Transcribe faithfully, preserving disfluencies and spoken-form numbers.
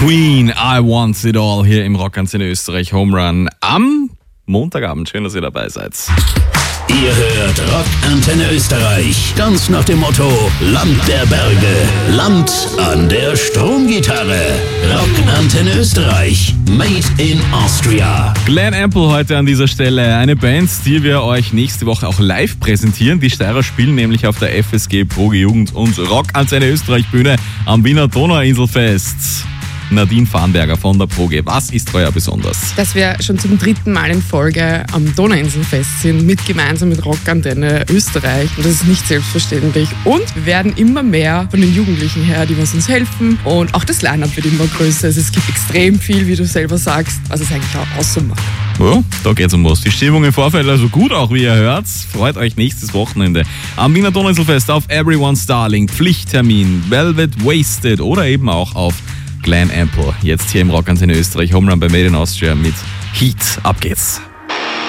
Queen, I Want It All hier im Rockantenne Österreich Home Run am Montagabend. Schön, dass ihr dabei seid. Ihr hört Rockantenne Österreich, ganz nach dem Motto Land der Berge, Land an der Stromgitarre. Rockantenne Österreich, made in Austria. Glen Ample heute an dieser Stelle, eine Band, die wir euch nächste Woche auch live präsentieren. Die Steirer spielen nämlich auf der F S G Progi Jugend und Rockantenne Österreich Bühne am Wiener Donauinselfest. Nadine Farnberger von der Proge. Was ist heuer besonders? Dass wir schon zum dritten Mal in Folge am Donauinselfest sind, mit gemeinsam mit Rockantenne Österreich. Und das ist nicht selbstverständlich. Und wir werden immer mehr von den Jugendlichen her, die was uns helfen. Und auch das Line-Up wird immer größer. Also es gibt extrem viel, wie du selber sagst, was es eigentlich auch ausmacht. Ja, da geht's um was. Die Stimmung im Vorfeld also gut, auch wie ihr hört. Freut euch nächstes Wochenende am Wiener Donauinselfest auf Everyone's Darling, Pflichttermin, Velvet Wasted oder eben auch auf Glen Ample. Jetzt hier im Rockantenne Österreich Home Run bei Made in Austria mit Heat. Ab geht's.